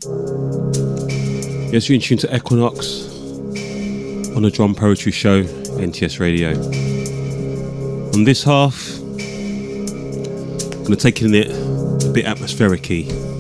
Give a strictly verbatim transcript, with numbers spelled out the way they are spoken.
Yes, you're in tune to Equinox on the Drum Poetry Show, N T S Radio. On this half, I'm going to take in it a bit atmospheric-y.